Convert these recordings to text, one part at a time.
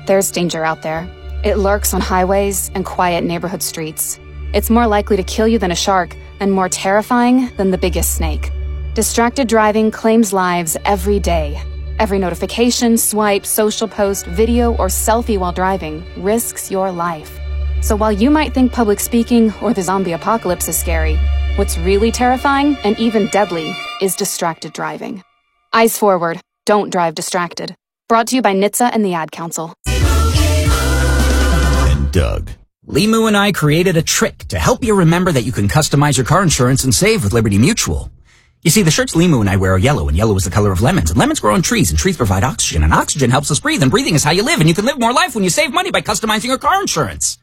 There's danger out there. It lurks on highways and quiet neighborhood streets. It's more likely to kill you than a shark, and more terrifying than the biggest snake. Distracted driving claims lives every day. Every notification, swipe, social post, video, or selfie while driving risks your life. So while you might think public speaking or the zombie apocalypse is scary, what's really terrifying and even deadly is distracted driving. Eyes forward. Don't drive distracted. Brought to you by NHTSA and the Ad Council. And Doug. Limu and I created a trick to help you remember that you can customize your car insurance and save with Liberty Mutual. You see, the shirts Limu and I wear are yellow, and yellow is the color of lemons, and lemons grow on trees, and trees provide oxygen, and oxygen helps us breathe, and breathing is how you live, and you can live more life when you save money by customizing your car insurance.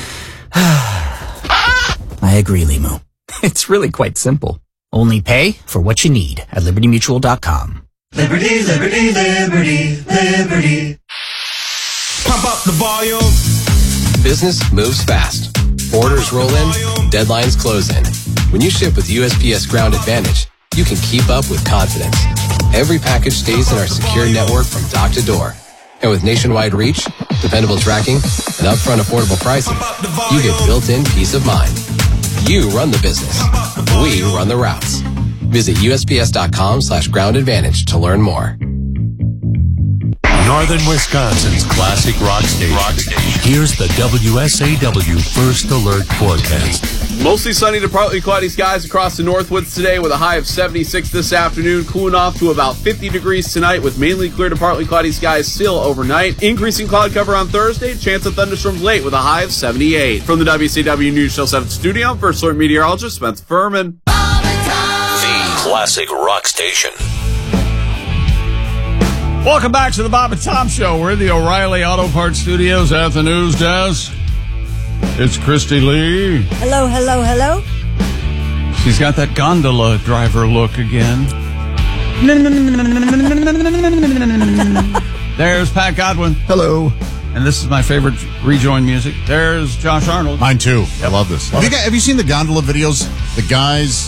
I agree, Limu. It's really quite simple. Only pay for what you need at libertymutual.com. Liberty, liberty, liberty, liberty. Pump up the volume. Business moves fast. Orders roll in, deadlines close in. When you ship with USPS Ground Advantage, you can keep up with confidence. Every package stays in our secure network from dock to door. And with nationwide reach, dependable tracking, and upfront affordable pricing, you get built-in peace of mind. You run the business. We run the routes. Visit USPS.com/Ground Advantage to learn more. Northern Wisconsin's classic rock station. Here's the WSAW First Alert forecast. Mostly sunny to partly cloudy skies across the Northwoods today with a high of 76 this afternoon, cooling off to about 50 degrees tonight with mainly clear to partly cloudy skies still overnight. Increasing cloud cover on Thursday, chance of thunderstorms late with a high of 78. From the WCW News Show 7 studio, First Alert meteorologist Spencer Furman. The classic rock station. Welcome back to the Bob and Tom Show. We're in the O'Reilly Auto Parts Studios at the news desk. It's Christy Lee. Hello, hello, hello. She's got that gondola driver look again. There's Pat Godwin. Hello. And this is my favorite rejoin music. There's Josh Arnold. Mine too. I love this. Have you seen the gondola videos? The guys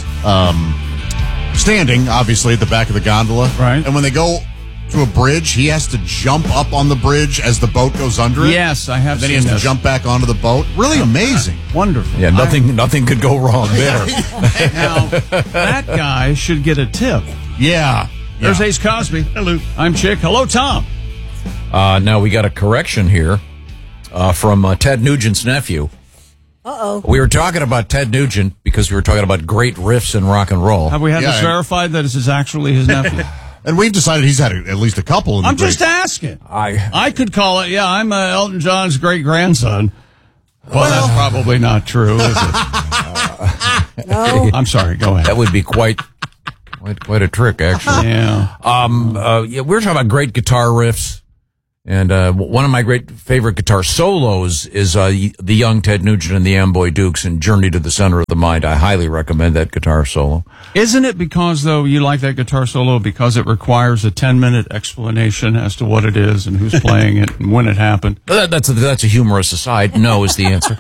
standing, obviously, at the back of the gondola. Right. And when they go to a bridge, he has to jump up on the bridge as the boat goes under it. Yes, I have seen seen Then he has to jump back onto the boat. Really amazing. Wonderful. Yeah, nothing could go wrong there. Now, that guy should get a tip. Yeah. There's Ace Cosby. Hello. I'm Chick. Hello, Tom. Now we got a correction here from Ted Nugent's nephew. Uh-oh. We were talking about Ted Nugent because we were talking about great riffs in rock and roll. Have we had this verified that this is actually his nephew? And we've decided he's had at least a couple. I'm just asking. I could call it, I'm Elton John's great-grandson. Well, that's probably not true, is it? No. I'm sorry, go ahead. That would be quite a trick, actually. Yeah. We were talking about great guitar riffs. And one of my great favorite guitar solos is the young Ted Nugent and the Amboy Dukes in Journey to the Center of the Mind. I highly recommend that guitar solo. Isn't it because, though, you like that guitar solo because it requires a 10-minute explanation as to what it is and who's playing it and when it happened? That's a humorous aside. No is the answer.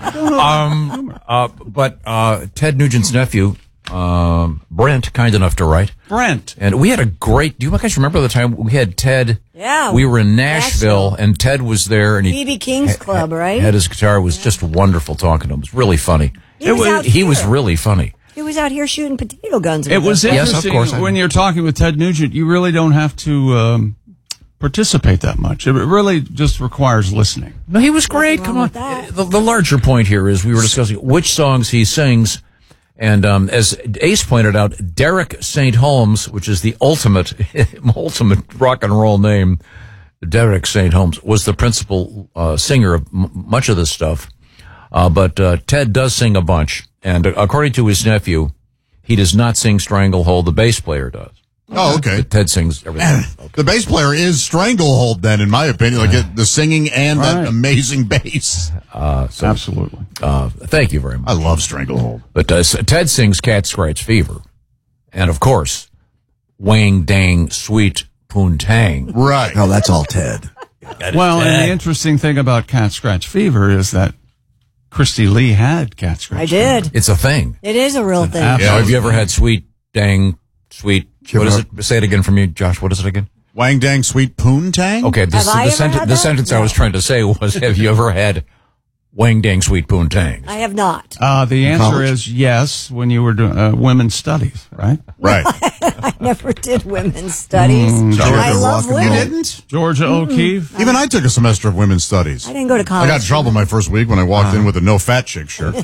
But Ted Nugent's nephew, Brent, kind enough to write. Brent. And we had a great, do you guys remember the time we had Ted? Yeah. We were in Nashville, and Ted was there. And B.B. King's Club, right? Had his guitar. It was just wonderful talking to him. It was really funny. He was really funny. He was out here shooting potato guns. It was interesting. Yes, of course. When you're talking with Ted Nugent, you really don't have to participate that much. It really just requires listening. No, he was great. Come on. The larger point here is we were discussing which songs he sings. And as Ace pointed out, Derek St. Holmes, which is the ultimate rock and roll name, Derek St. Holmes, was the principal singer of much of this stuff. But Ted does sing a bunch. And according to his nephew, he does not sing Stranglehold. The bass player does. Oh, okay. But Ted sings everything. Okay. The bass player is Stranglehold, then, in my opinion. Like the singing and that amazing bass. Absolutely. Thank you very much. I love Stranglehold. But Ted sings Cat Scratch Fever. And, of course, Wang Dang Sweet Poontang. Right. Oh, that's all Ted. Well, and the interesting thing about Cat Scratch Fever is that Christy Lee had Cat Scratch I did. It's a thing. It is a real thing. Yeah. Have you ever had Sweet Dang Sweet? What is it? Say it again for me, Josh. What is it again? Wang Dang Sweet Poontang? Okay, Have I ever had the that? sentence I No. was trying to say was, have you ever had Wang Dang Sweet Poontang? I have not. The answer College? is yes, when you were doing women's studies, right? Right. I never did women's studies. Georgia I love Walker. women. You didn't? Georgia O'Keeffe. Even I took a semester of women's studies. I didn't go to I college. got in trouble my first week when I walked in with a no fat chick shirt.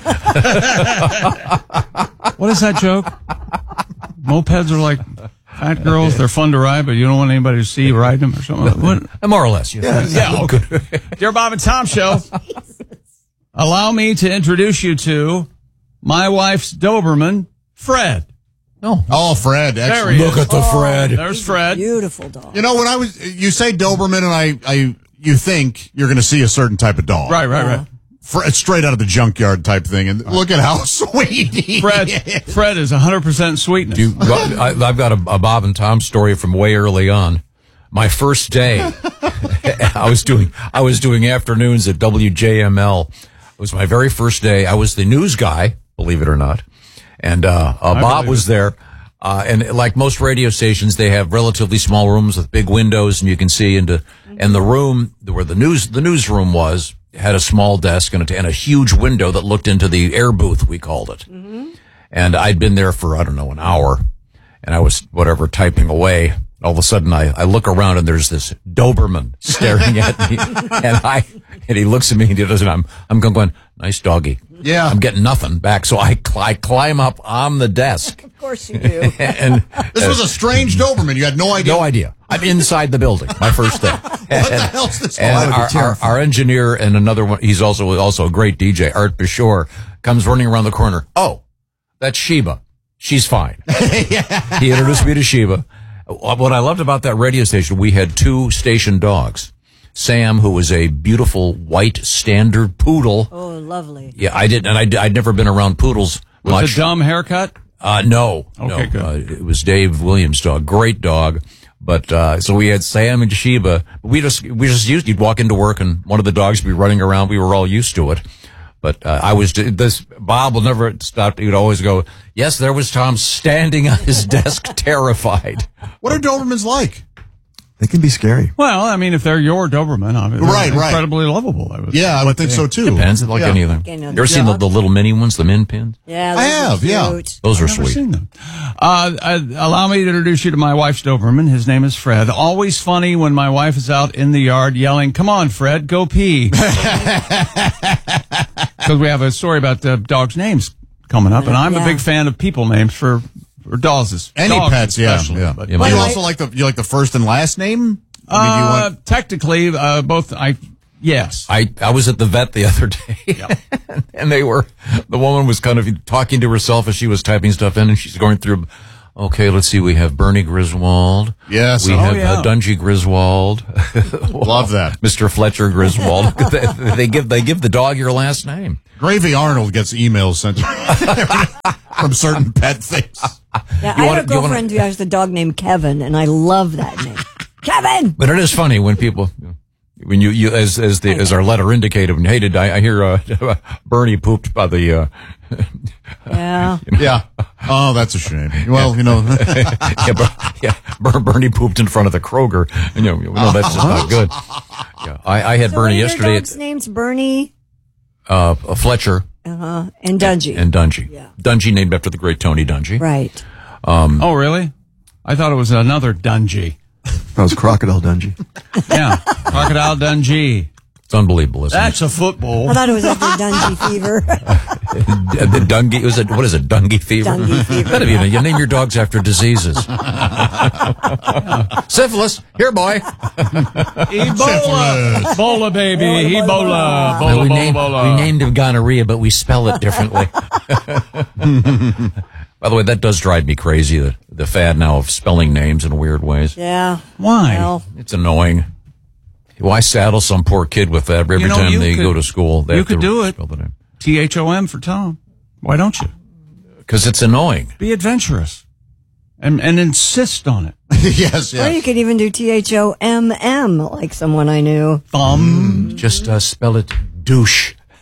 What is that joke? Mopeds are like fat girls. They're fun to ride, but you don't want anybody to see you ride them or something. What? More or less. Yeah. Okay. Dear Bob and Tom Show, allow me to introduce you to my wife's Doberman, Fred. Oh, Fred. There Excellent. he Look is. at the Fred. There's Fred. Beautiful dog. You know, when you say Doberman and you think you're going to see a certain type of dog. Right. It's straight out of the junkyard type thing. And look at how sweet he Fred is 100% sweetness. I've got a Bob and Tom story from way early on. My first day, I was doing afternoons at WJML. It was my very first day. I was the news guy, believe it or not. And Bob was there. And like most radio stations, they have relatively small rooms with big windows, and you can see into. And the room where the newsroom was had a small desk and a huge window that looked into the air booth, we called it. Mm-hmm. And I'd been there for an hour, and I was typing away. All of a sudden, I look around and there's this Doberman staring at me, and he looks at me and he doesn't. I'm going, nice doggy. Yeah. I'm getting nothing back, so I climb up on the desk. Of course you do. And This was a strange Doberman. You had no idea. no idea. I'm inside the building. My first day. What the hell's this? And our engineer and another one, he's also a great DJ, Art Bashore, comes running around the corner. Oh, that's Sheba. She's fine. He introduced me to Sheba. What I loved about that radio station, we had two station dogs. Sam, who was a beautiful white standard poodle. Oh, lovely. Yeah, I'd never been around poodles much. With a dumb haircut? No. Okay, good. It was Dave Williams' dog. Great dog. But, so we had Sam and Sheba. We just used, you'd walk into work and one of the dogs would be running around. We were all used to it. But, Bob will never stop. He would always go, yes, there was Tom standing on his desk, terrified. What are Dobermans like? They can be scary. Well, I mean, if they're your Doberman, they're Right. incredibly lovable. I would think so too. Depends, like anything. Okay, no, You ever seen the little mini ones, the min pins? Yeah, I have, yeah. Those are I've never sweet. seen them. Allow me to introduce you to my wife's Doberman. His name is Fred. Always funny when my wife is out in the yard yelling, "Come on, Fred, go pee." Because we have a story about the dogs' names coming up, and I'm a big fan of people names for dogs. Any dogs pets, yeah. especially. But Yeah, you my- also like the first and last name? Technically, both. Yes. I was at the vet the other day, and the woman was kind of talking to herself as she was typing stuff in, and she's going through, okay, let's see, we have Bernie Griswold. Yes. We have Dungy Griswold. Love that. Mr. Fletcher Griswold. they give the dog your last name. Gravy Arnold gets emails sent from certain pet things. Yeah, I have a girlfriend who has a dog named Kevin, and I love that name. Kevin! But it is funny when people, when you as our letter indicated, hey, did I hear Bernie pooped by the Yeah. Yeah. Oh, that's a shame. Well, Bernie pooped in front of the Kroger, and that's just not good. Yeah, I had So Bernie what are yesterday. Your dogs' names Bernie, Fletcher, and Dungy. and Dungy. Yeah. Dungy named after the great Tony Dungy. Right. Oh, really? I thought it was another Dungy. That was Crocodile Dungy. Yeah, Crocodile Dungy. It's unbelievable, isn't That's a football. I thought it was after Dungy fever. it? The Dungy, what is it, Dungy fever? Dungy fever. Gotta be, you name your dogs after diseases. Syphilis, here boy. Ebola. Ebola, baby. Ebola. Ebola, we Ebola. named him gonorrhea, but we spell it differently. By the way, that does drive me crazy, the fad now of spelling names in weird ways. Yeah. Why? Well, It's annoying. Why saddle some poor kid with that every time they go to school? They You have to could do it. spell the name. THOM for Tom. Why don't you? Because it's annoying. Be adventurous. And insist on it. Yes, or you could even do THOMM like someone I knew. Thumb. Just spell it douche.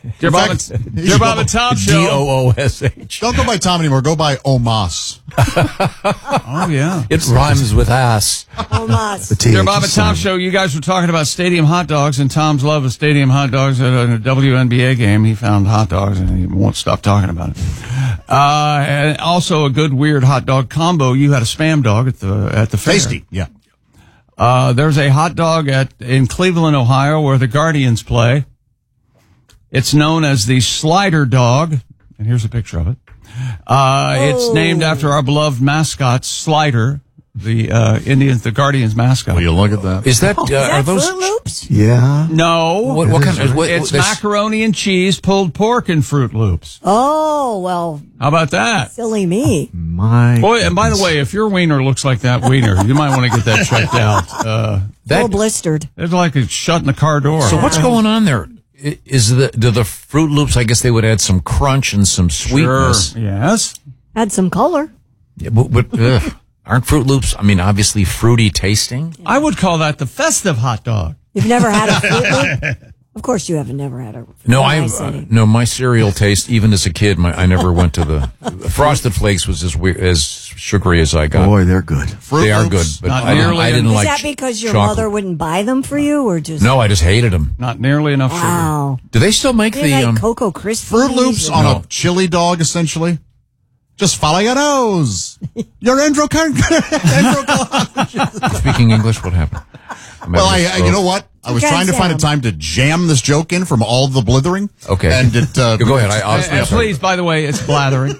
Dear Bob and Tom Show. DOOSH. Don't go by Tom anymore. Go by Omas. Oh, yeah. It rhymes with ass. Omas. Dear Bob and Tom Show, you guys were talking about stadium hot dogs and Tom's love of stadium hot dogs at a WNBA game. He found hot dogs and he won't stop talking about it. And also a good weird hot dog combo. You had a Spam dog at the fair. Tasty, yeah. There's a hot dog in Cleveland, Ohio, where the Guardians play. It's known as the Slider Dog, and here's a picture of it. It's named after our beloved mascot, Slider, the Guardians mascot. Will you look at that? Is that, are those Fruit Loops? Yeah. No. What kind of? It's macaroni and cheese, pulled pork, and Fruit Loops. Oh, well. How about that? Silly me. My Boy, and by the way, if your wiener looks like that wiener, you might want to get that checked out. All blistered. It's like it's shutting the car door. So what's going on there? Do the Fruit Loops, I guess they would add some crunch and some sweetness. Sure. Yes. Add some color. Yeah, but aren't Fruit Loops, I mean, obviously fruity tasting? I would call that the festive hot dog. You've never had a Fruit Loop? Of course you haven't never had a No, my cereal taste, even as a kid, I never went to the Frosted Flakes was as sugary as I got. Boy, they're good. They are good, but I didn't like. Is that because your chocolate. mother wouldn't buy them for you, or just? No, I just hated them. Not nearly enough Wow. sugar. Do they still make Like Cocoa Krispies? Fruit Loops on a chili dog, essentially. Just follow your nose. Your endocrine. Speaking English, what happened? Well, you know what? I was trying to find a time to jam this joke in from all the blithering. Okay. And it, go ahead. And please, by the way, it's blathering.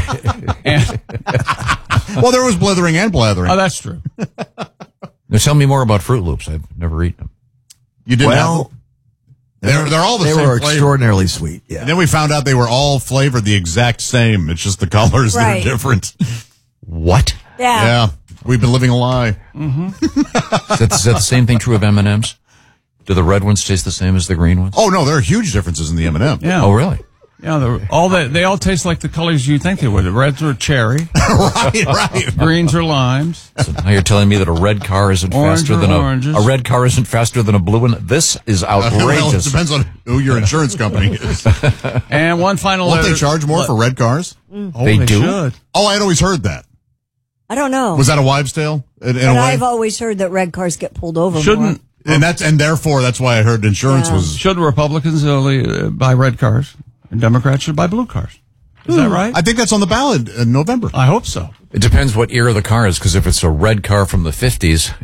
Well, there was blithering and blathering. Oh, that's true. Now, tell me more about Fruit Loops. I've never eaten them. You didn't Well, have them? They're all the same They were flavor. extraordinarily sweet, yeah. And then we found out they were all flavored the exact same. It's just the colors that are different. What? Yeah. We've been living a lie. Mm-hmm. Is that the same thing true of M&Ms? Do the red ones taste the same as the green ones? Oh, no, there are huge differences in the M&M. Yeah. Oh, really? Yeah, they all taste like the colors you think they would. The reds are cherry. right. Greens are limes. So now you're telling me that a red car isn't faster than a red car isn't faster than a blue one? This is outrageous. Well, it depends on who your insurance company is. And one final Won't letter. they charge more for red cars? Oh, They do? should. Oh, I'd always heard that. I don't know. Was that a wives' tale? In but a way? I've always heard that red cars get pulled over Shouldn't. more. And therefore that's why I heard insurance was. Should Republicans only buy red cars and Democrats should buy blue cars? Is that right? I think that's on the ballot in November. I hope so. It depends what era the car is, because if it's a red car from the 50s,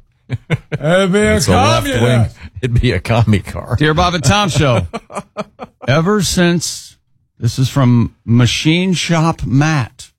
it's a left wing. It'd be a commie car. Dear Bob and Tom Show, ever since, this is from Machine Shop Matt.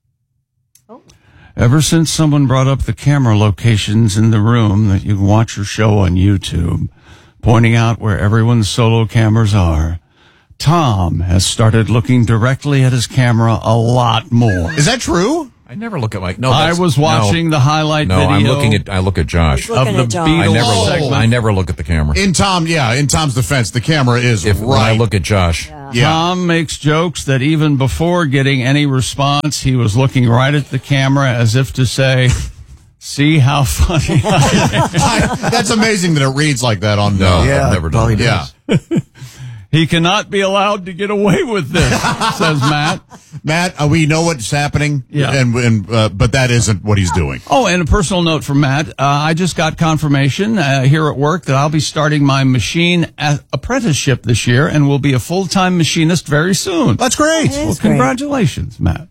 Ever since someone brought up the camera locations in the room that you can watch your show on YouTube, pointing out where everyone's solo cameras are, Tom has started looking directly at his camera a lot more. Is that true? I never look at my. No, I was watching the highlight video. I look at Josh. He's looking of the at John. Beatles segment. I never look at the camera. In Tom's defense, the camera is When I look at Josh. Yeah. Tom makes jokes that even before getting any response, he was looking right at the camera as if to say, see how funny I am. That's amazing that it reads like that on. No, Yeah, I've never done probably it. Yeah. He cannot be allowed to get away with this, says Matt. Matt, we know what's happening. Yeah. But that isn't what he's doing. Oh, and a personal note from Matt. I just got confirmation here at work that I'll be starting my machine apprenticeship this year and will be a full-time machinist very soon. That's great. That Well, is great. congratulations, Matt.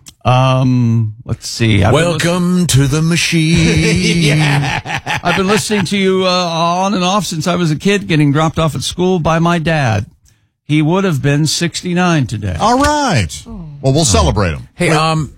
Let's see. Welcome to the machine. I've been listening to you on and off since I was a kid, getting dropped off at school by my dad. He would have been 69 today. All right. Well, we'll celebrate him. Hey, on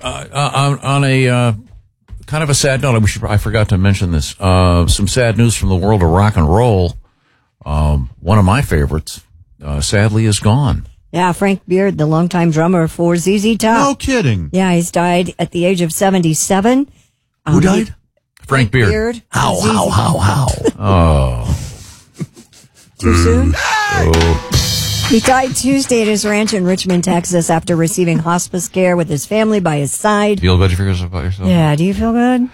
a kind of a sad note, I forgot to mention this. Some sad news from the world of rock and roll. One of my favorites, sadly, is gone. Yeah, Frank Beard, the longtime drummer for ZZ Top. No kidding. Yeah, he's died at the age of 77. Who died? Frank Beard. How? Oh. Too soon? Oh. He died Tuesday at his ranch in Richmond, Texas, after receiving hospice care with his family by his side. Feel better about yourself? Yeah, do you feel good?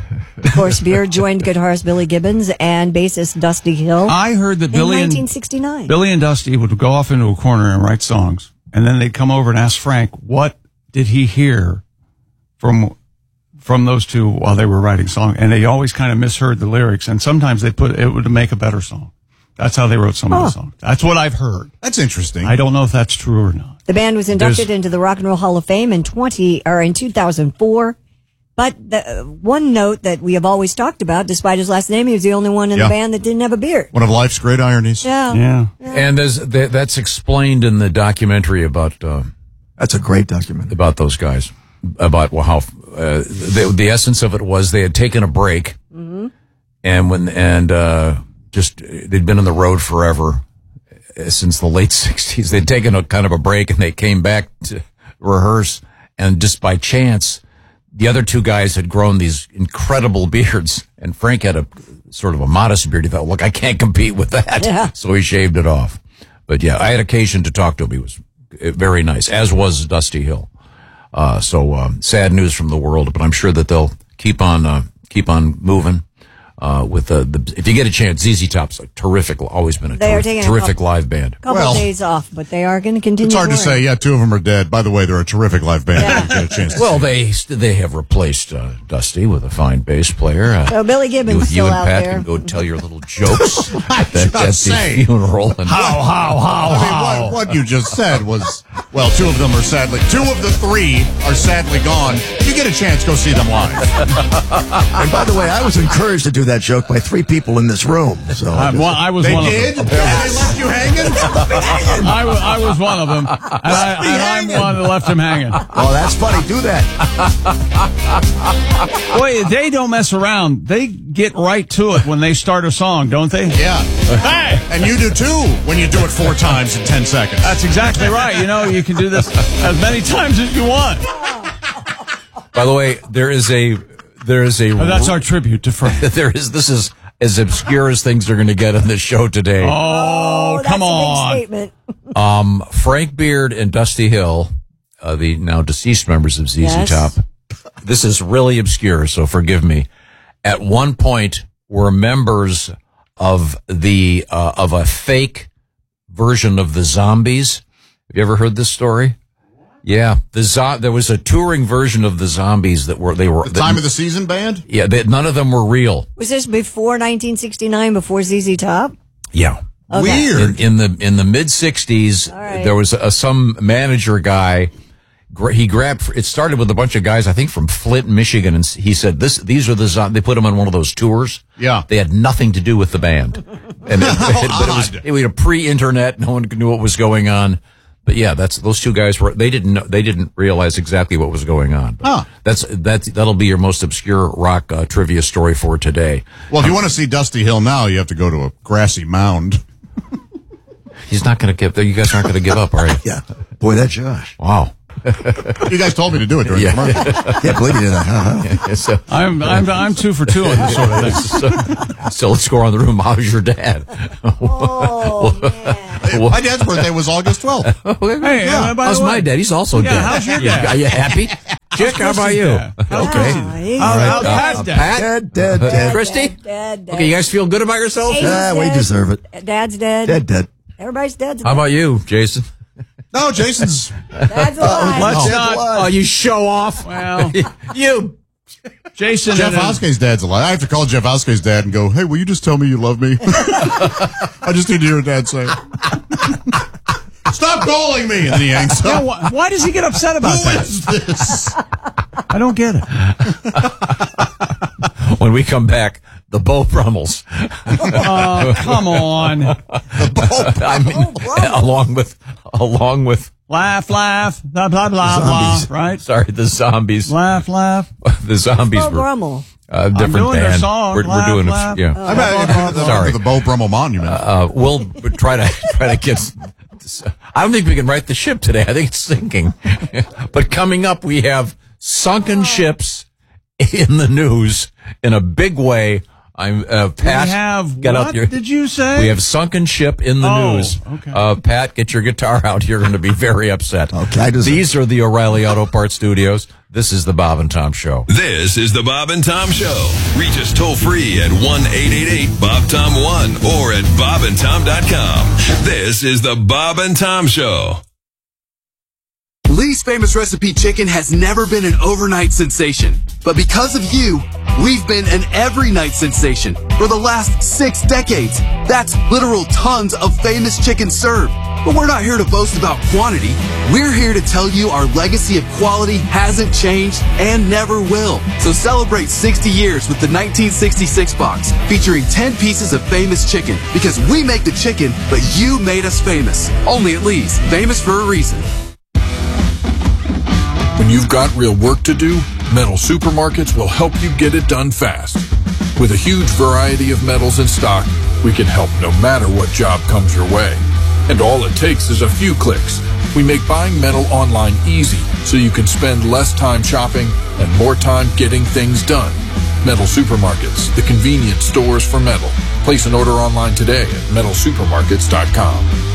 Of course, Beard joined guitarist Billy Gibbons and bassist Dusty Hill. I heard that in Billy 1969. Billy and Dusty would go off into a corner and write songs, and then they'd come over and ask Frank, what did he hear from those two while they were writing songs, and they always kind of misheard the lyrics, and sometimes they put it would make a better song. That's how they wrote some of the songs. That's what I've heard. That's interesting. I don't know if that's true or not. The band was inducted into the Rock and Roll Hall of Fame in 2004. But the one note that we have always talked about, despite his last name, he was the only one in the band that didn't have a beard. One of life's great ironies. Yeah. And that's explained in the documentary about. That's a great documentary about those guys. About how the essence of it was they had taken a break, and they'd been on the road forever since the late 60s. They'd taken a kind of a break, and they came back to rehearse, and just by chance, the other two guys had grown these incredible beards, and Frank had a sort of a modest beard. He thought, look, I can't compete with that, so he shaved it off. But yeah, I had occasion to talk to him. He was very nice, as was Dusty Hill. So sad news from the world, but I'm sure that they'll keep on moving. With if you get a chance, ZZ Top's terrific. Always been a terrific live band. A couple of days off, but they are going to continue. It's hard to say. Yeah, two of them are dead. By the way, they're a terrific live band. Yeah. If you get a chance. Well, they have replaced Dusty with a fine bass player. So Billy Gibbons you still and out Pat there. can go tell your little jokes at the funeral. And I mean, what you just said was, well, two of the three are sadly gone. If you get a chance, go see them live. And by the way, I was encouraged to do that joke by three people in this room. So I was they one did? of them. They left you hanging? I was one of them. And I'm one that left him hanging. Oh, that's funny. Do that. Boy, they don't mess around. They get right to it when they start a song, don't they? Yeah. Hey! And you do too when you do it 4 times in 10 seconds. That's exactly right. You know, you can do this as many times as you want. By the way, there is a. That's our tribute to Frank. This is as obscure as things are going to get on this show today. Oh, come on! Big statement. Frank Beard and Dusty Hill, the now deceased members of ZZ Top. This is really obscure, so forgive me. At one point, were members of of a fake version of the Zombies. Have you ever heard this story? Yeah, there was a touring version of the Zombies that were the Time of the Season band. Yeah, none of them were real. Was this before 1969? Before ZZ Top? Yeah, okay. Weird. In the mid '60s, there was some manager guy. He grabbed. It started with a bunch of guys, I think, from Flint, Michigan, and he said, "These are the Zombies." They put them on one of those tours. Yeah, they had nothing to do with the band, but it was a pre-internet. No one knew what was going on. But yeah, those two guys they didn't realize exactly what was going on. Huh. That'll be your most obscure rock trivia story for today. Well, if you want to see Dusty Hill now, you have to go to a grassy mound. He's not going to give. You guys aren't going to give up, are you? Yeah. Boy, that's Josh. Wow. You guys told me to do it during the commercial. Yeah, believe me, that. So, I'm 2 for 2 on this sort of thing. So let's go around the room. How's your dad? Oh, man. My dad's birthday was August 12th. Hey, how's my dad? He's also dead. How's your dad? Are you happy? Chick, how about you? Okay. How's Pat's dad? Dead. Christy? Dead. Okay, you guys feel good about yourselves? Hey, we deserve it. Dad's dead. Dead. Everybody's dead. How about you, Jason? No, Jason's. Dad's alive. Let's not. Oh, you show off. Well, you. Jason. Jeff Hoske's dad's alive. I have to call Jeff Hoske's dad and go, hey, will you just tell me you love me? I just need to hear your dad say it. Stop calling me! And then he hangs up. Yeah, why does he get upset about that? Who is this? I don't get it. When we come back, the Beau Brummels. Oh, come on. I mean, along with Laugh, blah, blah, blah, right? Sorry, the Zombies. Laugh. The Zombies Beau were Brummel. different I'm doing band. their song. We're doing laugh. it. Yeah. Sorry. The Beau Brummel Monument. We'll try to get. I don't think we can right the ship today. I think it's sinking. But coming up, we have sunken ships in the news in a big way I'm Pat. We have get what out here. Did you say? We have sunken ship in the news. Okay. Pat, get your guitar out. You're going to be very upset. Okay. These are the O'Reilly Auto Parts Studios. This is the Bob and Tom Show. This is the Bob and Tom Show. Reach us toll free at 1-888-BOB-TOM-1 or at bobandtom.com. This is the Bob and Tom Show. Lee's Famous Recipe Chicken has never been an overnight sensation. But because of you, we've been an every night sensation for the last 6 decades. That's literal tons of famous chicken served. But we're not here to boast about quantity. We're here to tell you our legacy of quality hasn't changed and never will. So celebrate 60 years with the 1966 box featuring 10 pieces of famous chicken, because we make the chicken, but you made us famous. Only at Lee's, famous for a reason. When you've got real work to do, Metal Supermarkets will help you get it done fast. With a huge variety of metals in stock, we can help no matter what job comes your way. And all it takes is a few clicks. We make buying metal online easy, so you can spend less time shopping and more time getting things done. Metal Supermarkets, the convenient stores for metal. Place an order online today at metalsupermarkets.com.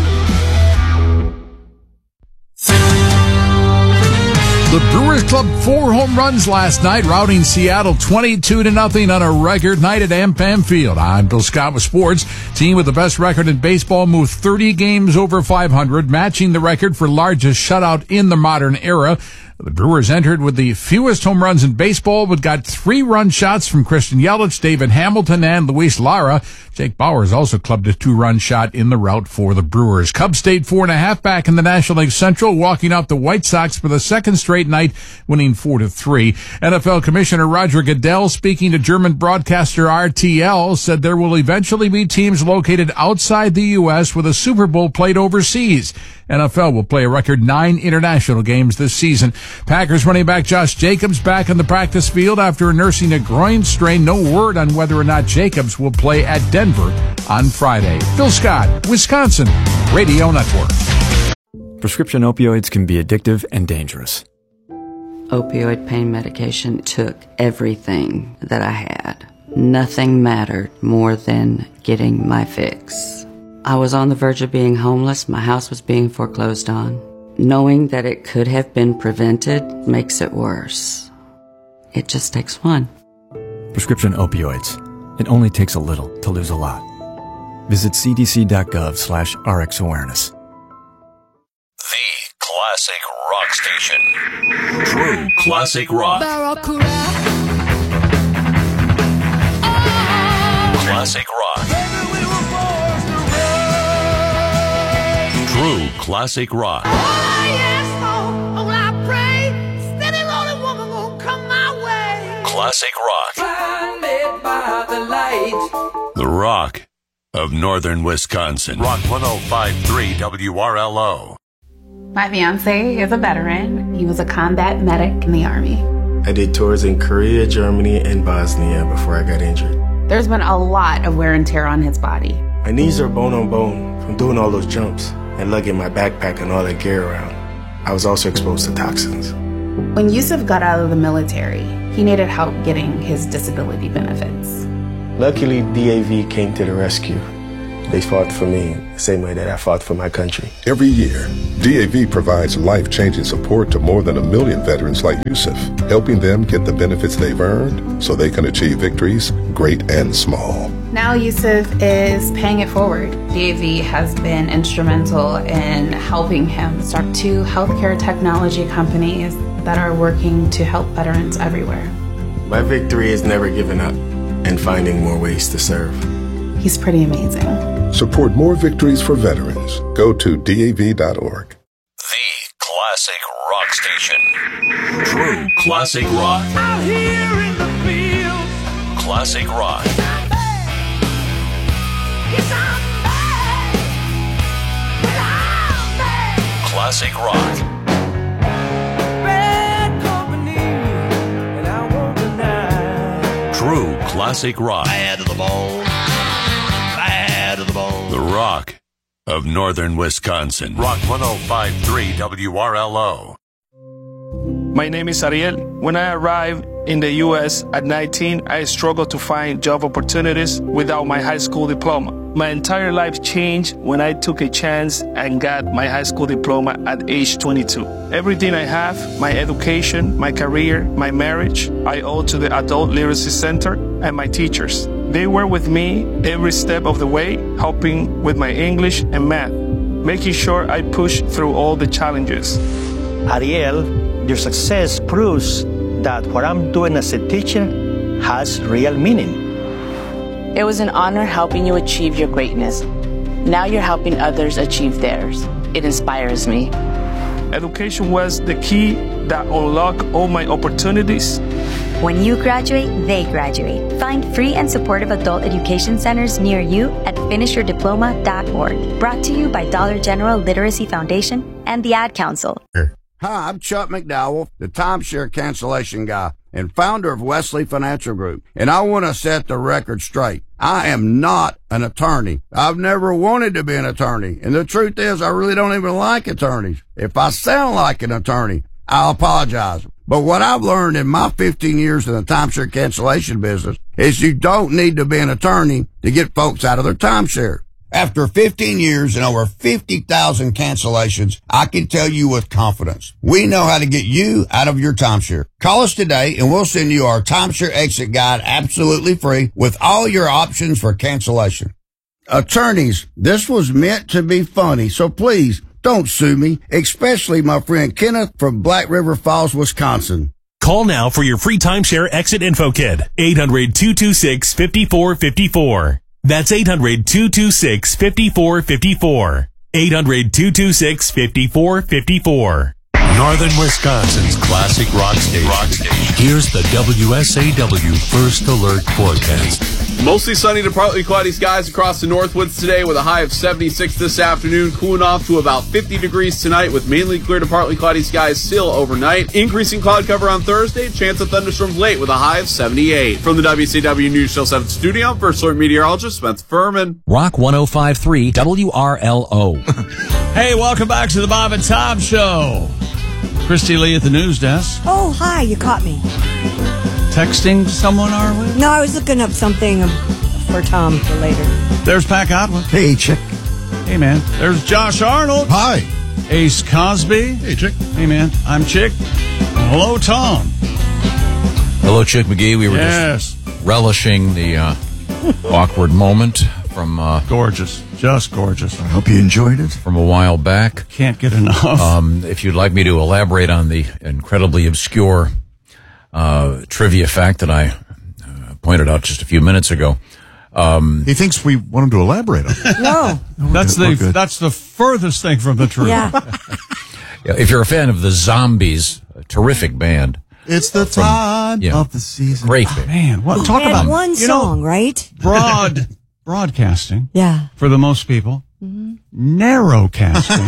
The Brewers clubbed 4 home runs last night, routing Seattle 22-0 on a record night at AmPam Field. I'm Bill Scott with sports. Team with the best record in baseball moved 30 games over 500, matching the record for largest shutout in the modern era. The Brewers entered with the fewest home runs in baseball, but got 3 run shots from Christian Yelich, David Hamilton, and Luis Lara. Jake Bauers also clubbed a 2-run shot in the rout for the Brewers. Cubs stayed 4.5 back in the National League Central, walking off the White Sox for the second straight night, winning 4-3. NFL Commissioner Roger Goodell, speaking to German broadcaster RTL, said there will eventually be teams located outside the U.S. with a Super Bowl played overseas. NFL will play a record 9 international games this season. Packers running back Josh Jacobs back on the practice field after nursing a groin strain. No word on whether or not Jacobs will play at Denver on Friday. Phil Scott, Wisconsin Radio Network. Prescription opioids can be addictive and dangerous. Opioid pain medication took everything that I had. Nothing mattered more than getting my fix. I was on the verge of being homeless. My house was being foreclosed on. Knowing that it could have been prevented makes it worse. It just takes one. Prescription opioids. It only takes a little to lose a lot. Visit cdc.gov/RxAwareness. The classic rock station. True classic rock. Classic rock. True classic rock. Classic rock. The rock of northern Wisconsin. Rock 105.3 WRLO. My fiance is a veteran. He was a combat medic in the Army. I did tours in Korea, Germany, and Bosnia before I got injured. There's been a lot of wear and tear on his body. My knees are bone on bone from doing all those jumps and lugging my backpack and all that gear around. I was also exposed to toxins. When Yusuf got out of the military, he needed help getting his disability benefits. Luckily, DAV came to the rescue. They fought for me the same way that I fought for my country. Every year, DAV provides life-changing support to more than 1 million veterans like Yusuf, helping them get the benefits they've earned so they can achieve victories, great and small. Now Yusuf is paying it forward. DAV has been instrumental in helping him start 2 healthcare technology companies that are working to help veterans everywhere. My victory is never giving up and finding more ways to serve. He's pretty amazing. Support more victories for veterans. Go to DAV.org. The classic rock station. True classic rock. Out here in the field. Classic rock. Classic rock. True classic rock. Bad to the bone. Bad to the bone. The rock of northern Wisconsin. Rock 105.3 WRLO. My name is Ariel. When I arrived In the U.S., at 19, I struggled to find job opportunities without my high school diploma. My entire life changed when I took a chance and got my high school diploma at age 22. Everything I have, my education, my career, my marriage, I owe to the Adult Literacy Center and my teachers. They were with me every step of the way, helping with my English and math, making sure I pushed through all the challenges. Ariel, your success proves that what I'm doing as a teacher has real meaning. It was an honor helping you achieve your greatness. Now you're helping others achieve theirs. It inspires me. Education was the key that unlocked all my opportunities. When you graduate, they graduate. Find free and supportive adult education centers near you at finishyourdiploma.org. Brought to you by Dollar General Literacy Foundation and the Ad Council. Hi, I'm Chuck McDowell, the timeshare cancellation guy and founder of Wesley Financial Group. And I want to set the record straight. I am not an attorney. I've never wanted to be an attorney. And the truth is, I really don't even like attorneys. If I sound like an attorney, I'll apologize. But what I've learned in my 15 years in the timeshare cancellation business is you don't need to be an attorney to get folks out of their timeshare. After 15 years and over 50,000 cancellations, I can tell you with confidence, we know how to get you out of your timeshare. Call us today and we'll send you our timeshare exit guide absolutely free with all your options for cancellation. Attorneys, this was meant to be funny, so please don't sue me, especially my friend Kenneth from Black River Falls, Wisconsin. Call now for your free timeshare exit info kit. 800-226-5454. That's 800-226-5454. 800-226-5454. Northern Wisconsin's classic rock station. Here's the WSAW First Alert forecast. Mostly sunny to partly cloudy skies across the Northwoods today with a high of 76 this afternoon, cooling off to about 50 degrees tonight with mainly clear to partly cloudy skies still overnight. Increasing cloud cover on Thursday, chance of thunderstorms late with a high of 78. From the WCW News Show 7 studio, First Alert meteorologist Spencer Furman. Rock 105.3 WRLO. Hey, welcome back to the Bob and Tom Show. Christy Lee at the news desk. Oh, hi, you caught me. Texting someone, are we? No, I was looking up something for Tom for later. There's Pat Godwin. Hey, Chick. Hey, man. There's Josh Arnold. Hi. Ace Cosby. Hey, Chick. Hey, man. I'm Chick. Hello, Tom. Hello, Chick McGee. We were just relishing the awkward moment from... gorgeous. Just gorgeous. I hope you enjoyed it. From a while back. Can't get enough. If you'd like me to elaborate on the incredibly obscure trivia fact that I pointed out just a few minutes ago. He thinks we want him to elaborate on it. No. That's the furthest thing from the truth. Yeah. If you're a fan of the Zombies, a terrific band. It's the time of the season. Great band. Man, what talk about one song, right? Broadcasting. Yeah. For the most people. Mm-hmm. Narrow casting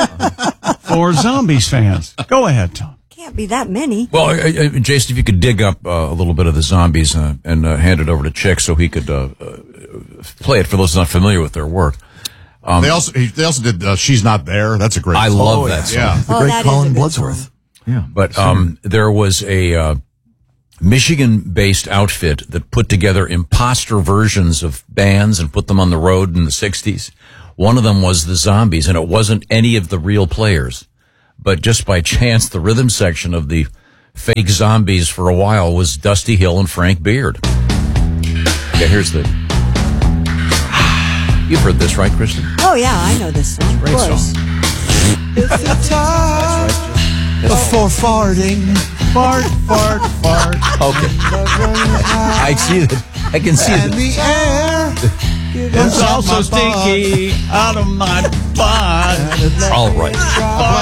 for Zombies fans. Go ahead, Tom. Can't be that many. Well, Jason, if you could dig up a little bit of the Zombies and hand it over to Chick so he could play it for those not familiar with their work. They also did She's Not There. That's a great song. I love that song. Yeah. The great Colin Bloodsworth. Yeah. But there was a Michigan-based outfit that put together imposter versions of bands and put them on the road in the 60s. One of them was the Zombies, and it wasn't any of the real players. But just by chance, the rhythm section of the fake Zombies for a while was Dusty Hill and Frank Beard. Okay, here's the... You've heard this, right, Kristen? Oh, yeah, I know this song. Great song. It's the time for farting. Fart, fart, fart. Okay. I see that. I can see and that. the air It's also stinky out of my butt. All right.